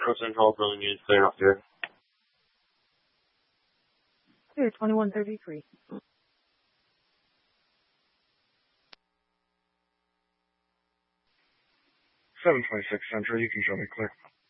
Metro Central Building Units clear off here. Clear 2133. 726 Central, you can show me clear.